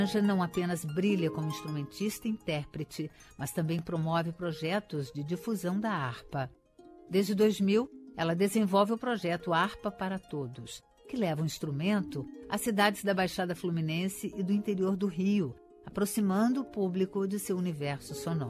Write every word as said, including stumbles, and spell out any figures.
Anja não apenas brilha como instrumentista e intérprete, mas também promove projetos de difusão da harpa. Desde dois mil, ela desenvolve o projeto Harpa para Todos, que leva o instrumento a cidades da Baixada Fluminense e do interior do Rio, aproximando o público de seu universo sonoro.